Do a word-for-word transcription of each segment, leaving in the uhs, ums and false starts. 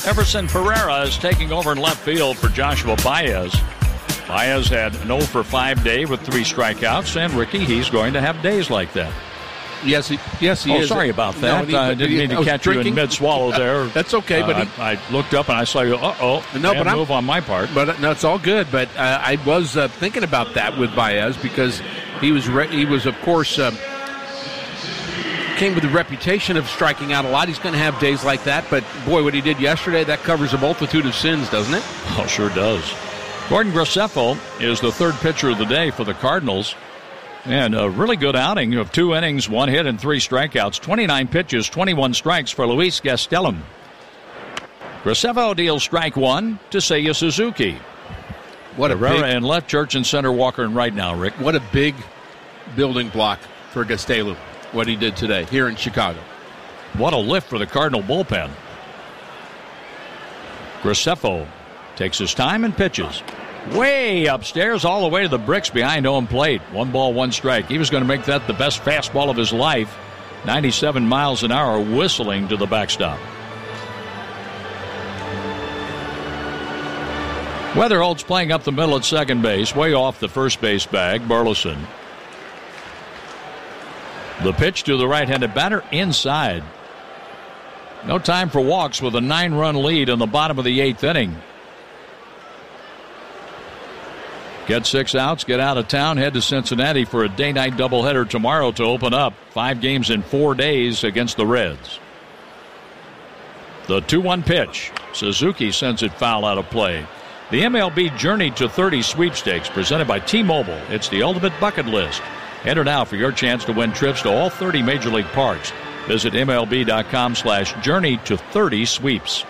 Everson Pereira is taking over in left field for Joshua Baez. Baez had an oh for five day with three strikeouts, and Ricky, he's going to have days like that. Yes, he, yes, he oh, is. sorry about that. No, I uh, didn't mean to catch drinking. you in mid-swallow there. That's okay, but uh, he, I, I looked up and I saw you. Uh-oh, no, bad but move on my part. But no, it's all good. But uh, I was uh, thinking about that with Baez because he was, re- he was of course, uh, came with the reputation of striking out a lot. He's going to have days like that. But boy, what he did yesterday, that covers a multitude of sins, doesn't it? Oh, sure does. Gordon Graceffo is the third pitcher of the day for the Cardinals. And a really good outing of two innings, one hit, and three strikeouts. twenty-nine pitches, twenty-one strikes for Luis Gastelum. Graceffo deals strike one to Seiya Suzuki. What a Herrera big, in left, Church in center, Walker in right now, Rick. What a big building block for Gastelum, what he did today here in Chicago. What a lift for the Cardinal bullpen. Graceffo takes his time and pitches. Way upstairs, all the way to the bricks behind home plate. One ball, one strike. He was going to make that the best fastball of his life. ninety-seven miles an hour, whistling to the backstop. Weatherholt's playing up the middle at second base, way off the first base bag. Burleson. The pitch to the right-handed batter, inside. No time for walks with a nine-run lead in the bottom of the eighth inning. Get six outs, get out of town, head to Cincinnati for a day-night doubleheader tomorrow to open up. Five games in four days against the Reds. The two one pitch. Suzuki sends it foul out of play. The M L B Journey to thirty sweepstakes presented by T-Mobile. It's the ultimate bucket list. Enter now for your chance to win trips to all thirty Major League parks. Visit MLB.com slash journey to 30 sweeps.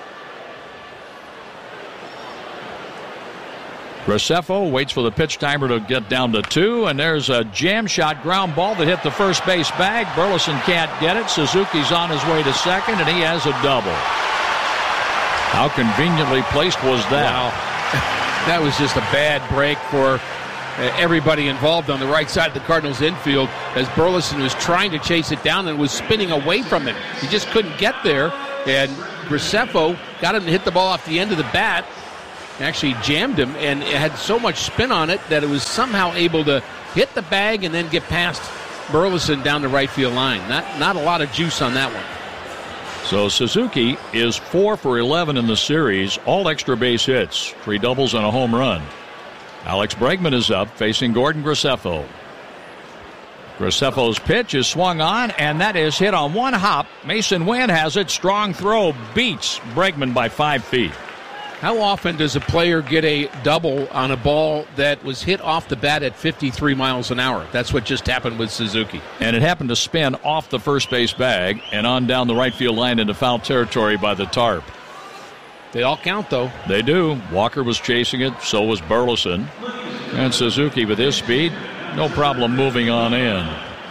Graceffo waits for the pitch timer to get down to two, and there's a jam shot ground ball that hit the first base bag. Burleson can't get it. Suzuki's on his way to second, and he has a double. How conveniently placed was that? Wow. That was just a bad break for everybody involved on the right side of the Cardinals infield as Burleson was trying to chase it down and was spinning away from him. He just couldn't get there, and Graceffo got him to hit the ball off the end of the bat. Actually jammed him, and it had so much spin on it that it was somehow able to hit the bag and then get past Burleson down the right field line. Not not a lot of juice on that one. So Suzuki is four for eleven in the series, all extra base hits, three doubles and a home run. Alex Bregman is up, facing Gordon Graceffo. Graceffo's pitch is swung on, and that is hit on one hop. Mason Wynn has it. Strong throw, beats Bregman by five feet. How often does a player get a double on a ball that was hit off the bat at fifty-three miles an hour? That's what just happened with Suzuki. And it happened to spin off the first base bag and on down the right field line into foul territory by the tarp. They all count, though. They do. Walker was chasing it, so was Burleson. And Suzuki, with his speed, no problem moving on in.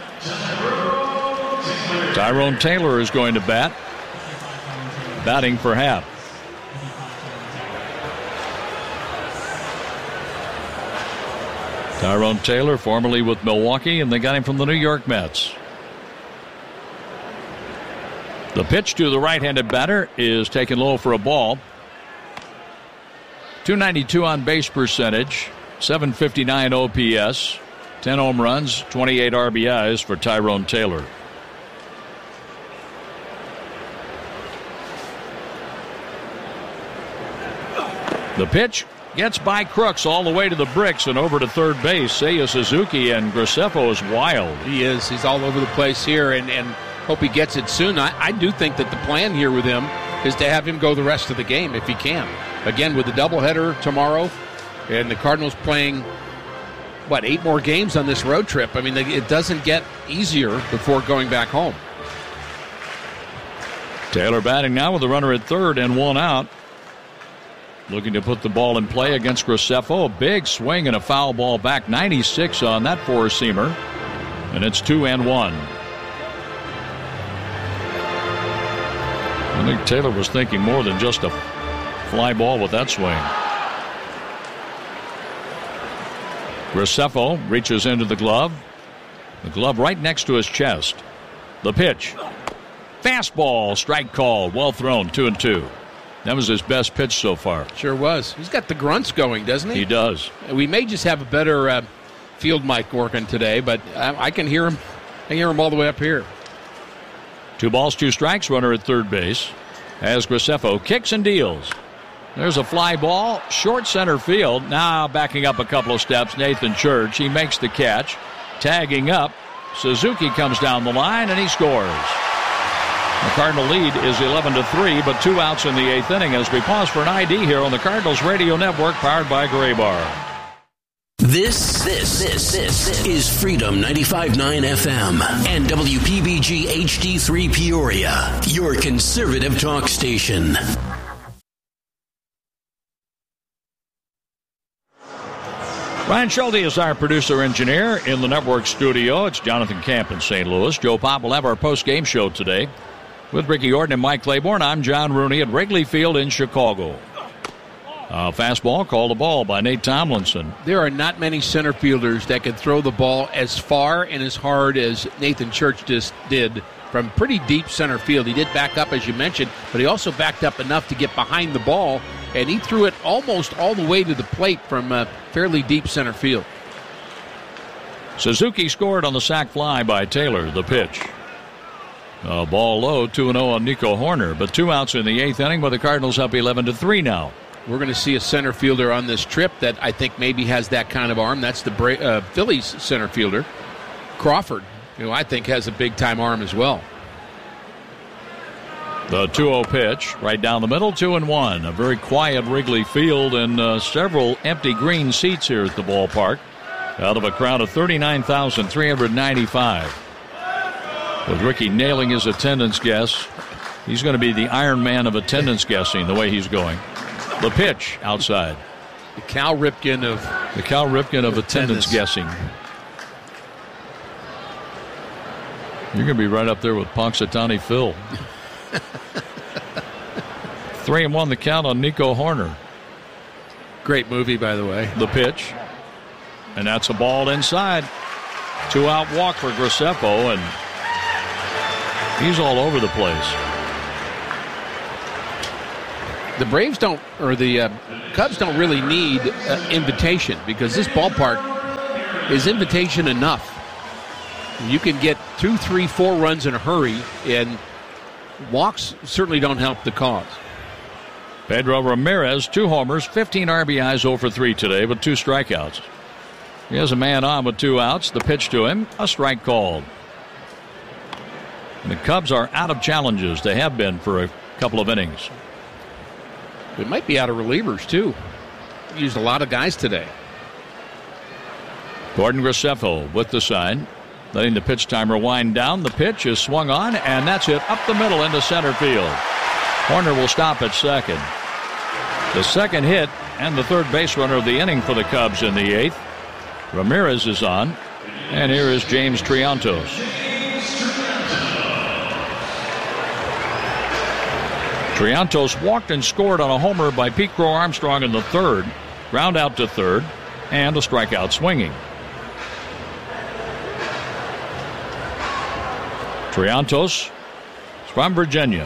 Tyrone Taylor is going to bat. Batting for Happ. Tyrone Taylor, formerly with Milwaukee, and they got him from the New York Mets. The pitch to the right-handed batter is taken low for a ball. two ninety-two on base percentage, seven fifty-nine O P S, ten home runs, twenty-eight R B Is for Tyrone Taylor. The pitch gets by Crooks all the way to the bricks and over to third base. Seiya Suzuki, and Graceffo is wild. He is. He's all over the place here, and, and hope he gets it soon. I, I do think that the plan here with him is to have him go the rest of the game if he can. Again, with the doubleheader tomorrow, and the Cardinals playing, what, eight more games on this road trip. I mean, it doesn't get easier before going back home. Taylor batting now with a runner at third and one out. Looking to put the ball in play against Graceffo. A big swing and a foul ball back. ninety-six on that four-seamer. And it's two and one. I think Taylor was thinking more than just a fly ball with that swing. Graceffo reaches into the glove. The glove right next to his chest. The pitch. Fastball, strike called. Well thrown, two and two. That was his best pitch so far. Sure was. He's got the grunts going, doesn't he? He does. We may just have a better uh, field mic working today, but I, I can hear him. I can hear him all the way up here. Two balls, two strikes, runner at third base as Graceffo kicks and deals. There's a fly ball, short center field. Now backing up a couple of steps, Nathan Church. He makes the catch. Tagging up, Suzuki comes down the line, and he scores. The Cardinal lead is eleven to three, but two outs in the eighth inning as we pause for an I D here on the Cardinals Radio Network, powered by Graybar. This, this, this, this is Freedom ninety-five point nine F M and W P B G H D three Peoria, your conservative talk station. Ryan Schulte is our producer-engineer in the network studio. It's Jonathan Camp in Saint Louis. Joe Pop will have our post-game show today with Ricky Orton and Mike Claiborne. I'm John Rooney at Wrigley Field in Chicago. Uh, fastball called a ball by Nate Tomlinson. There are not many center fielders that can throw the ball as far and as hard as Nathan Church just did from pretty deep center field. He did back up, as you mentioned, but he also backed up enough to get behind the ball, and he threw it almost all the way to the plate from uh, fairly deep center field. Suzuki scored on the sac fly by Taylor. The pitch. A ball low, two and oh on Nico Horner, but two outs in the eighth inning, with the Cardinals up eleven to three now. We're going to see a center fielder on this trip that I think maybe has that kind of arm. That's the Bra- uh, Phillies center fielder, Crawford, who I think has a big-time arm as well. The two oh pitch, right down the middle, two and one. A very quiet Wrigley Field and uh, several empty green seats here at the ballpark out of a crowd of thirty-nine thousand three hundred ninety-five. With Ricky nailing his attendance guess, he's going to be the Iron Man of attendance guessing the way he's going. The pitch outside. The Cal Ripken of the Cal Ripken of attendance, attendance guessing. You're going to be right up there with Punxsutawney Phil. Three and one the count on Nico Horner. Great movie, by the way. The pitch. And that's a ball inside. Two out walk for Graceffo, and he's all over the place. The Braves don't, or the uh, Cubs don't really need uh, invitation, because this ballpark is invitation enough. You can get two, three, four runs in a hurry, and walks certainly don't help the cause. Pedro Ramirez, two homers, fifteen R B Is, oh for three today, with two strikeouts. He has a man on with two outs. The pitch to him, a strike called. And the Cubs are out of challenges. They have been for a couple of innings. It might be out of relievers, too. Used a lot of guys today. Gordon Graceffo with the sign, letting the pitch timer wind down. The pitch is swung on, and that's it up the middle into center field. Horner will stop at second. The second hit and the third base runner of the inning for the Cubs in the eighth. Ramirez is on, and here is James Triantos. Triantos walked and scored on a homer by Pete Crow Armstrong in the third. Ground out to third, and a strikeout swinging. Triantos is from Virginia.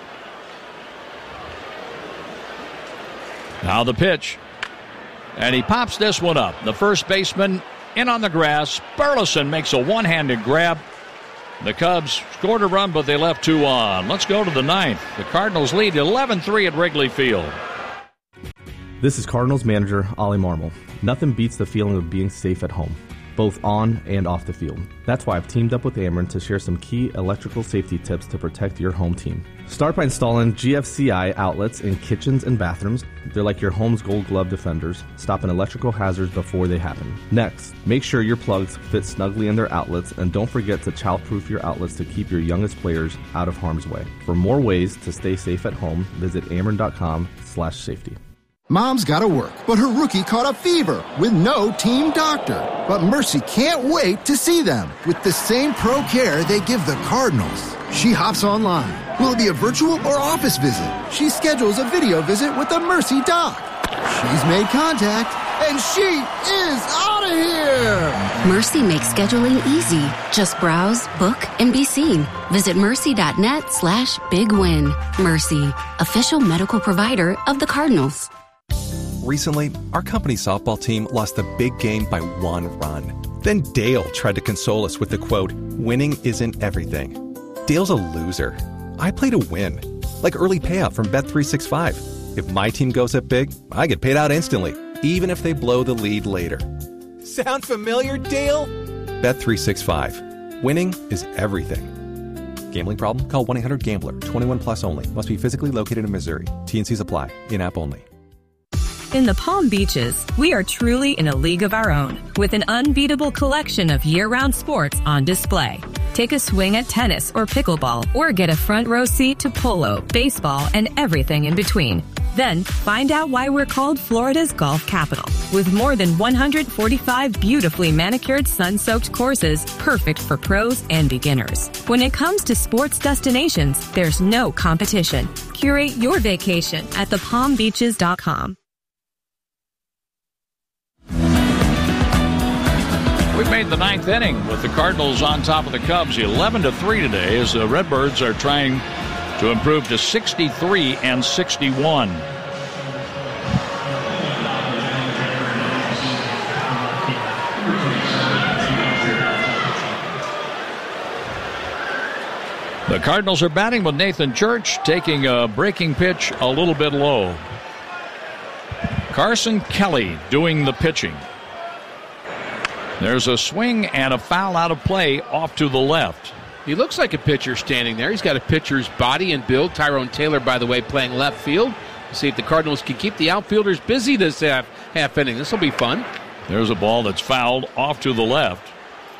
Now the pitch. And he pops this one up. The first baseman in on the grass. Burleson makes a one-handed grab. The Cubs scored a run, but they left two on. Let's go to the ninth. The Cardinals lead eleven three at Wrigley Field. This is Cardinals manager Ollie Marmol. Nothing beats the feeling of being safe at home, both on and off the field. That's why I've teamed up with Ameren to share some key electrical safety tips to protect your home team. Start by installing G F C I outlets in kitchens and bathrooms. They're like your home's gold glove defenders, stopping electrical hazards before they happen. Next, make sure your plugs fit snugly in their outlets, and don't forget to child-proof your outlets to keep your youngest players out of harm's way. For more ways to stay safe at home, visit ameren.com slash safety. Mom's gotta work, but her rookie caught a fever with no team doctor. But Mercy can't wait to see them with the same pro care they give the Cardinals. She hops online. Will it be a virtual or office visit? She schedules a video visit with the Mercy doc. She's made contact. and she is out of here! Mercy makes scheduling easy. Just browse, book, and be seen. Visit mercy.net slash big win. Mercy, official medical provider of the Cardinals. Recently, our company's softball team lost the big game by one run. Then Dale tried to console us with the quote, "Winning isn't everything." Dale's a loser. I play to win. Like early payout from Bet three sixty-five. If my team goes up big, I get paid out instantly, even if they blow the lead later. Sound familiar, Dale? Bet three sixty-five. Winning is everything. Gambling problem? Call one eight hundred gambler. twenty-one plus only. Must be physically located in Missouri. T and C's apply. In-app only. In the Palm Beaches, we are truly in a league of our own, with an unbeatable collection of year-round sports on display. Take a swing at tennis or pickleball, or get a front row seat to polo, baseball, and everything in between. Then, find out why we're called Florida's golf capital, with more than one hundred forty-five beautifully manicured sun-soaked courses perfect for pros and beginners. When it comes to sports destinations, there's no competition. Curate your vacation at the palm beaches dot com. We've made the ninth inning with the Cardinals on top of the Cubs eleven to three today as the Redbirds are trying to improve to sixty-three and sixty-one. The Cardinals are batting with Nathan Church, taking a breaking pitch a little bit low. Carson Kelly doing the pitching. There's a swing and a foul out of play off to the left. He looks like a pitcher standing there. He's got a pitcher's body and build. Tyrone Taylor, by the way, playing left field. See if the Cardinals can keep the outfielders busy this half, half inning. This will be fun. There's a ball that's fouled off to the left.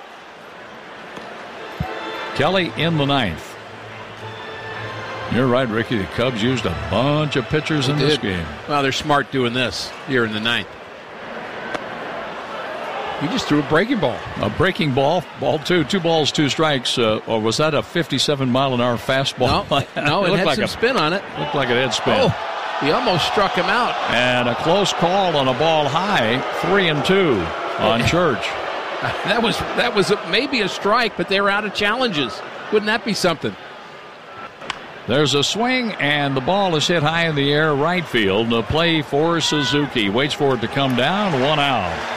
Kelly in the ninth. You're right, Ricky. The Cubs used a bunch of pitchers in they this did. game. Well, they're smart doing this here in the ninth. He just threw a breaking ball. A breaking ball, ball two, two balls, two strikes. Uh, or was that a fifty-seven mile an hour fastball? No, no it, it had like some a, spin on it. Looked like it had spin. Oh, he almost struck him out. And a close call on a ball high, three and two on Church. That was that was a, maybe a strike, but they were out of challenges. Wouldn't that be something? There's a swing, and the ball is hit high in the air, right field. The play for Suzuki. Waits for it to come down. One out.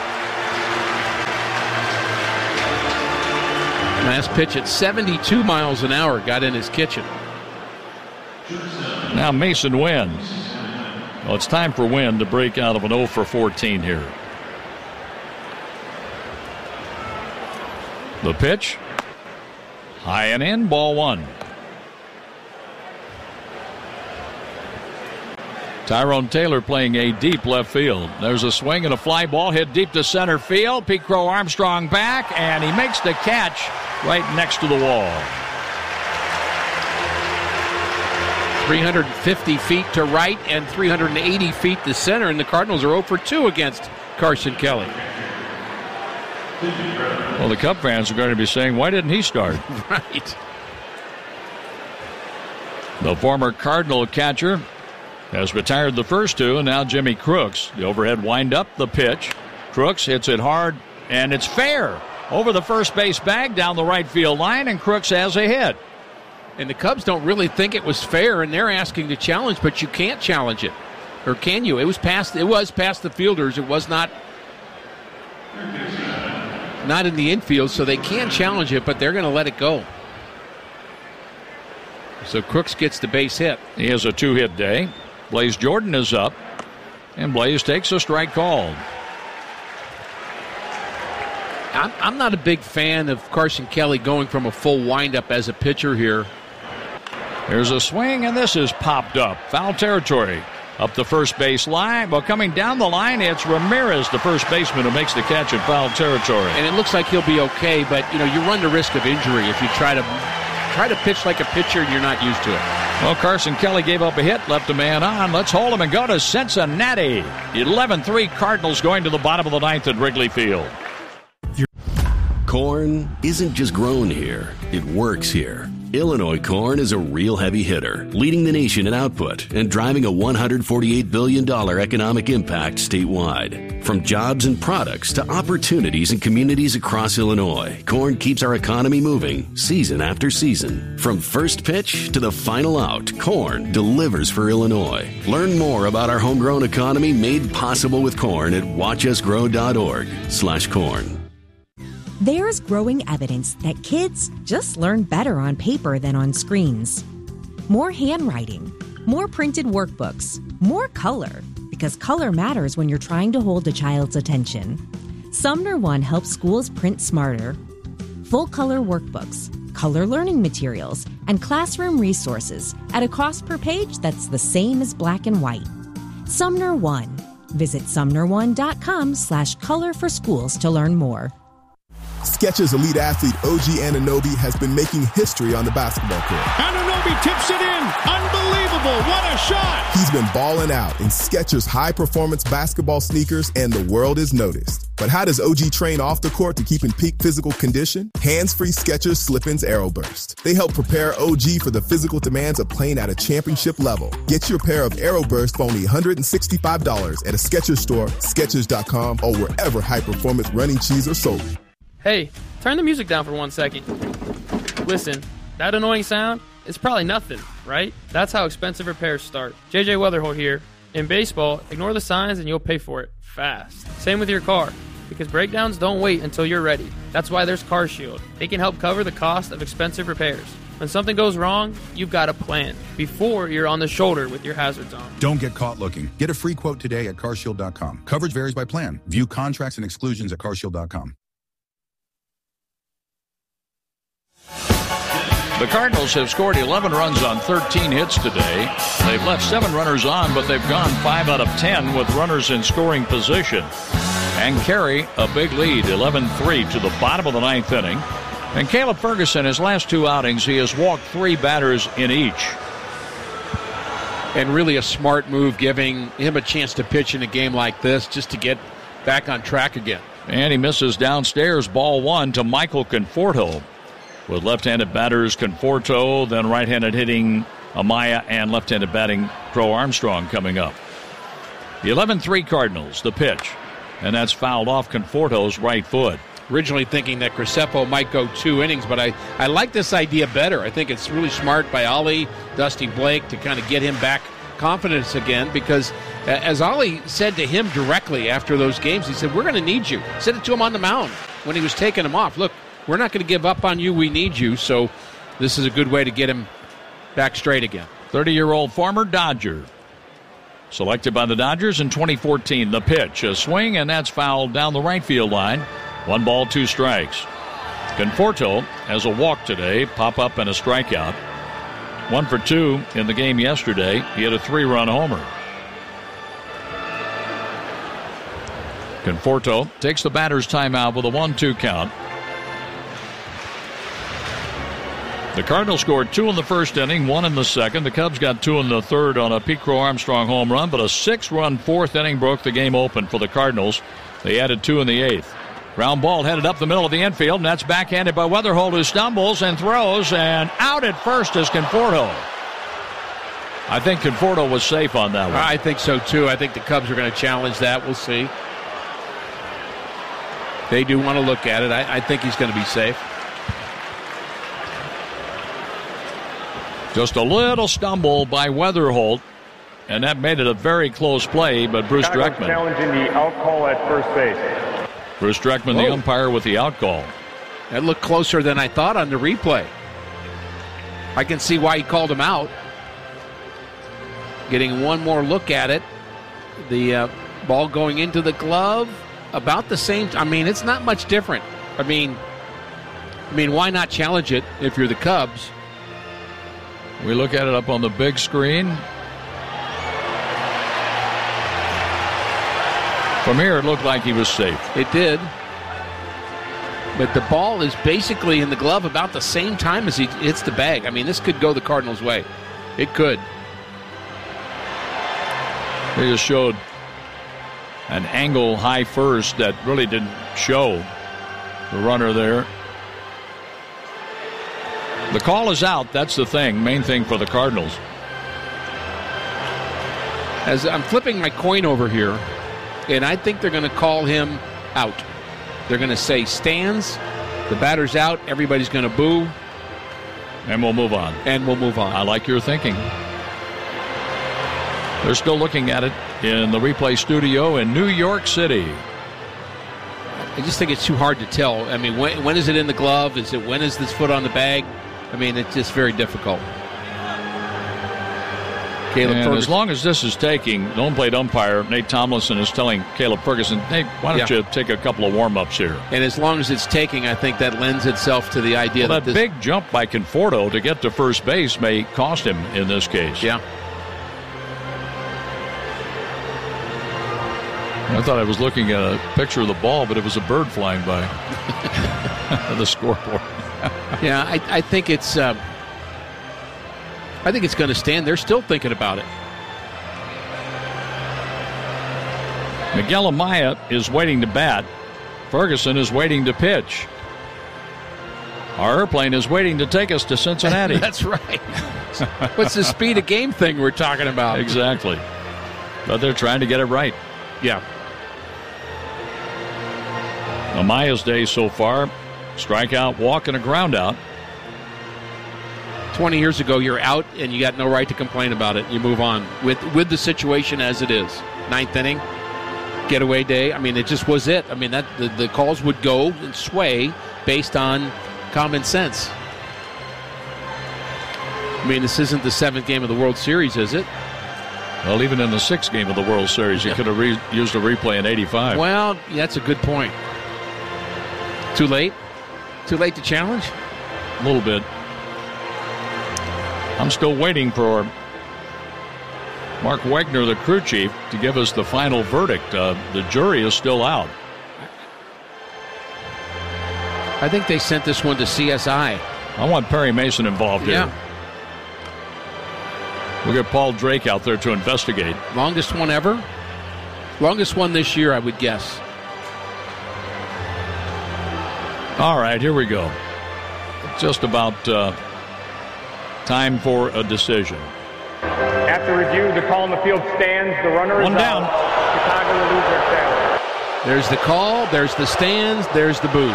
Last pitch at seventy-two miles an hour got in his kitchen. Now Mason Wynn. Well, it's time for Wynn to break out of an oh for fourteen here. The pitch. High and in, ball one. Tyrone Taylor playing a deep left field. There's a swing and a fly ball hit deep to center field. Pete Crow Armstrong back, and he makes the catch right next to the wall. three hundred fifty feet to right and three hundred eighty feet to center, and the Cardinals are oh for two against Carson Kelly. Well, the Cub fans are going to be saying, why didn't he start? Right. The former Cardinal catcher has retired the first two, and now Jimmy Crooks. The overhead wind-up, the pitch. Crooks hits it hard, and it's fair. Over the first base bag, down the right field line, and Crooks has a hit. And the Cubs don't really think it was fair, and they're asking to challenge, but you can't challenge it. Or can you? It was past, it was past the fielders. It was not, not in the infield, so they can challenge it, but they're going to let it go. So Crooks gets the base hit. He has a two-hit day. Blaze Jordan is up, and Blaze takes a strike called. I'm, I'm not a big fan of Carson Kelly going from a full windup as a pitcher here. There's a swing, and this is popped up. Foul territory. Up the first base line. Well, coming down the line, it's Ramirez, the first baseman, who makes the catch in foul territory. And it looks like he'll be okay, but, you know, you run the risk of injury if you try to try to pitch like a pitcher and you're not used to it. Well, Carson Kelly gave up a hit, left a man on. Let's hold him and go to Cincinnati. eleven three Cardinals going to the bottom of the ninth at Wrigley Field. Corn isn't just grown here, it works here. Illinois corn is a real heavy hitter, leading the nation in output and driving a one hundred forty-eight billion dollars economic impact statewide. From jobs and products to opportunities in communities across Illinois, corn keeps our economy moving season after season. From first pitch to the final out, corn delivers for Illinois. Learn more about our homegrown economy made possible with corn at watchusgrow.org slash corn. There's growing evidence that kids just learn better on paper than on screens. More handwriting, more printed workbooks, more color, because color matters when you're trying to hold a child's attention. Sumner One helps schools print smarter. Full color workbooks, color learning materials, and classroom resources at a cost per page that's the same as black and white. Sumner One. Visit sumner one dot com slash color for schools to learn more. Skechers elite athlete O G Anunoby has been making history on the basketball court. Anunoby tips it in. Unbelievable. What a shot. He's been balling out in Skechers high-performance basketball sneakers, and the world is noticed. But how does O G train off the court to keep in peak physical condition? Hands-free Skechers Slip-ins Aeroburst. They help prepare O G for the physical demands of playing at a championship level. Get your pair of Aeroburst for only one hundred sixty-five dollars at a Skechers store, Skechers dot com, or wherever high-performance running shoes are sold. Hey, turn the music down for one second. Listen, that annoying sound is probably nothing, right? That's how expensive repairs start. J J Weatherholt here. In baseball, ignore the signs and you'll pay for it fast. Same with your car, because breakdowns don't wait until you're ready. That's why there's CarShield. They can help cover the cost of expensive repairs. When something goes wrong, you've got a plan before you're on the shoulder with your hazards on. Don't get caught looking. Get a free quote today at car shield dot com. Coverage varies by plan. View contracts and exclusions at car shield dot com. The Cardinals have scored eleven runs on thirteen hits today. They've left seven runners on, but they've gone five out of ten with runners in scoring position and carry a big lead, eleven three, to the bottom of the ninth inning. And Caleb Ferguson, his last two outings, he has walked three batters in each. And really a smart move, giving him a chance to pitch in a game like this just to get back on track again. And he misses downstairs, ball one to Michael Conforto. With left-handed batters Conforto, then right-handed hitting Amaya, and left-handed batting Crow Armstrong coming up. The eleven three Cardinals, the pitch. And that's fouled off Conforto's right foot. Originally thinking that Graceffo might go two innings, but I, I like this idea better. I think it's really smart by Ollie, Dusty Blake, to kind of get him back confidence again, because as Ollie said to him directly after those games, he said, we're going to need you. Said it to him on the mound when he was taking him off. Look, we're not going to give up on you. We need you. So this is a good way to get him back straight again. thirty-year-old former Dodger. Selected by the Dodgers in twenty fourteen. The pitch, a swing, and that's fouled down the right field line. One ball, two strikes. Conforto has a walk today, pop up and a strikeout. One for two in the game yesterday. He had a three-run homer. Conforto takes the batter's timeout with a one two count. The Cardinals scored two in the first inning, one in the second. The Cubs got two in the third on a Pete Crow Armstrong home run, but a six-run fourth inning broke the game open for the Cardinals. They added two in the eighth. Ground ball headed up the middle of the infield, and that's backhanded by Weatherholt, who stumbles and throws, and out at first is Conforto. I think Conforto was safe on that one. I think so, too. I think the Cubs are going to challenge that. We'll see. They do want to look at it. I, I think he's going to be safe. Just a little stumble by Weatherholt, and that made it a very close play, but Bruce Dreckman. Challenging the out call at first base. Bruce Dreckman, Whoa. the umpire, with the out call. That looked closer than I thought on the replay. I can see why he called him out. Getting one more look at it. The uh, ball going into the glove, about the same. I mean, it's not much different. I mean, I mean, why not challenge it if you're the Cubs? We look at it up on the big screen. From here, it looked like he was safe. It did. But the ball is basically in the glove about the same time as he hits the bag. I mean, this could go the Cardinals' way. It could. They just showed an angle high first that really didn't show the runner there. The call is out. That's the thing, main thing for the Cardinals. As I'm flipping my coin over here, and I think they're going to call him out. They're going to say stands, the batter's out, everybody's going to boo. And we'll move on. And we'll move on. I like your thinking. They're still looking at it in the replay studio in New York City. I just think it's too hard to tell. I mean, when, when is it in the glove? Is it when is this foot on the bag? I mean, it's just very difficult. Caleb and Ferguson. As long as this is taking, the home plate umpire, Nate Tomlinson, is telling Caleb Ferguson, hey, why don't yeah. you take a couple of warm-ups here? And as long as it's taking, I think that lends itself to the idea well, that, that this... big jump by Conforto to get to first base may cost him in this case. Yeah. I thought I was looking at a picture of the ball, but it was a bird flying by the scoreboard. yeah, I, I think it's uh, I think it's going to stand. They're still thinking about it. Miguel Amaya is waiting to bat. Ferguson is waiting to pitch. Our airplane is waiting to take us to Cincinnati. That's right. What's the speed of game thing we're talking about? Exactly. But they're trying to get it right. Yeah. Amaya's day so far, strikeout, walk, and a ground out. twenty years ago, you're out, and you got no right to complain about it. You move on with, with the situation as it is. Ninth inning, getaway day. I mean, it just was it. I mean, that the, the calls would go and sway based on common sense. I mean, this isn't the seventh game of the World Series, is it? Well, even in the sixth game of the World Series, you yeah. could have re- used a replay in eighty-five. Well, that's a good point. Too late? Too late to challenge? A little bit. I'm still waiting for Mark Wegner, the crew chief, to give us the final verdict. Uh, the jury is still out. I think they sent this one to C S I. I want Perry Mason involved yeah. here. We'll get Paul Drake out there to investigate. Longest one ever? Longest one this year, I would guess. All right, here we go. Just about uh, time for a decision. After review, the call in the field stands. The runner is one down. Out. Chicago will lose their challenge. There's the call. There's the stands. There's the boos.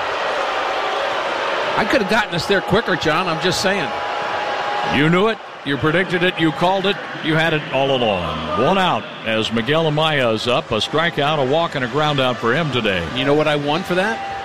I could have gotten us there quicker, John. I'm just saying. You knew it. You predicted it. You called it. You had it all along. One out as Miguel Amaya is up. A strikeout, a walk, and a ground out for him today. You know what I won for that?